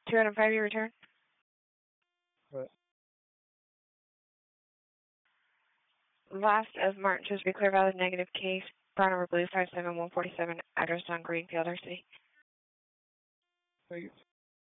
2 out of 5, you return. What? Last of Martin shows to be clear valid negative case. Brown over blue 57147, address on Greenfield, RC. Thanks.